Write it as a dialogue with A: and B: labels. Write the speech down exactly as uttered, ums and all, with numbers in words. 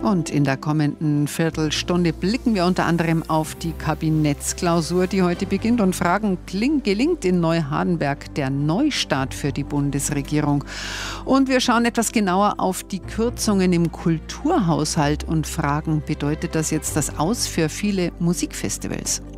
A: Und in der kommenden Viertelstunde blicken wir unter anderem auf die Kabinettsklausur, die heute beginnt, und fragen, kling, gelingt in Neuhardenberg der Neustart für die Bundesregierung? Und wir schauen etwas genauer auf die Kürzungen im Kulturhaushalt und fragen, bedeutet das jetzt das Aus für viele Musikfestivals?